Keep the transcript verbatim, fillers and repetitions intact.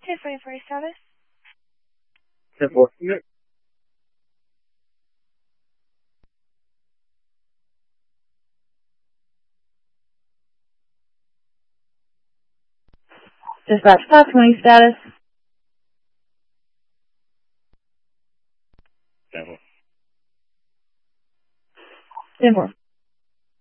ten four for status. ten four. Dispatch five twenty status. ten four. ten four.